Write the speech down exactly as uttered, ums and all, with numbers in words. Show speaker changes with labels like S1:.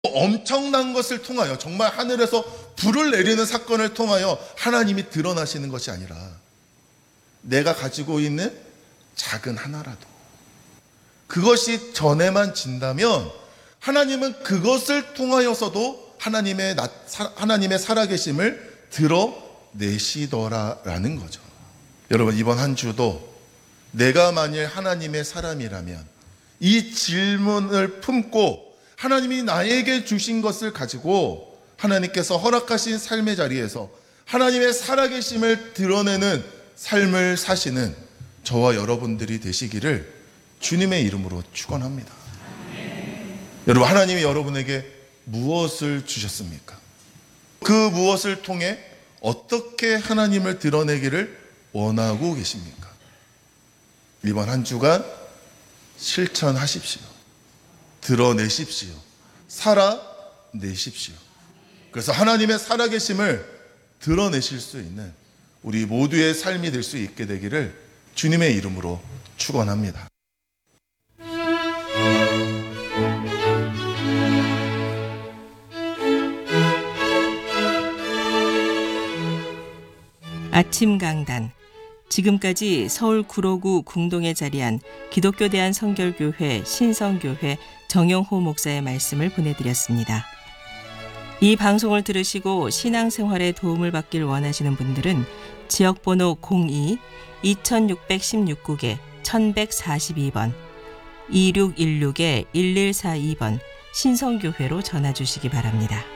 S1: 엄청난 것을 통하여, 정말 하늘에서 불을 내리는 사건을 통하여 하나님이 드러나시는 것이 아니라 내가 가지고 있는 작은 하나라도 그것이 전에만 진다면 하나님은 그것을 통하여서도 하나님의, 나, 하나님의 살아계심을 드러내시더라라는 거죠. 여러분, 이번 한 주도 내가 만일 하나님의 사람이라면 이 질문을 품고 하나님이 나에게 주신 것을 가지고 하나님께서 허락하신 삶의 자리에서 하나님의 살아계심을 드러내는 삶을 사시는 저와 여러분들이 되시기를 주님의 이름으로 축원합니다. 여러분, 하나님이 여러분에게 무엇을 주셨습니까? 그 무엇을 통해 어떻게 하나님을 드러내기를 원하고 계십니까? 이번 한 주간 실천하십시오. 드러내십시오. 살아내십시오. 그래서 하나님의 살아계심을 드러내실 수 있는 우리 모두의 삶이 될 수 있게 되기를 주님의 이름으로 축원합니다.
S2: 아침 강단. 지금까지 서울 구로구 궁동에 자리한 기독교 대한성결교회 신성교회 정영호 목사의 말씀을 보내드렸습니다. 이 방송을 들으시고 신앙생활에 도움을 받길 원하시는 분들은 지역번호 공이 이육일육 국에 천백사십이 번 이육일육 일일사이 번 신성교회로 전화 주시기 바랍니다.